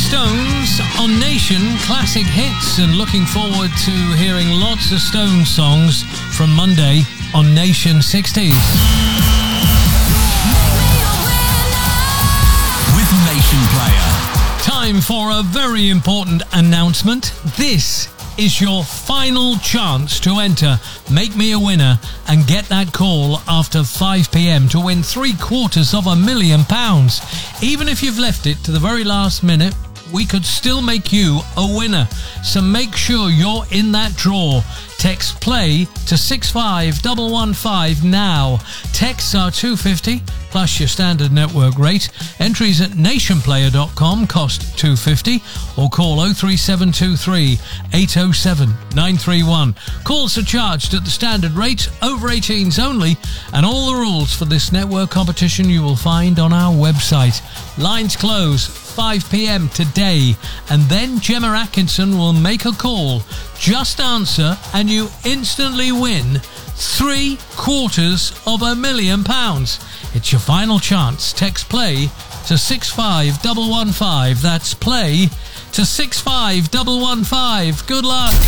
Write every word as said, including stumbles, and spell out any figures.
Stones on Nation Classic Hits, and looking forward to hearing lots of Stones songs from Monday on Nation sixties. With Nation Player. Time for a very important announcement. This is your final chance to enter Make Me a Winner and get that call after five p.m. to win three quarters of a million pounds. Even if you've left it to the very last minute, we could still make you a winner. So make sure you're in that draw. Text play to six five one one five now. Texts are two pounds fifty plus your standard network rate. Entries at nationplayer dot com cost two pounds fifty, or call oh three seven two three eight oh seven nine three one. Calls are charged at the standard rate, over eighteens only, and all the rules for this network competition you will find on our website. Lines close five p.m. today, and then Gemma Atkinson will make a call. Just answer and you instantly win three quarters of a million pounds. It's your final chance. Text play to six five one one five. That's play to six five one one five. Good luck.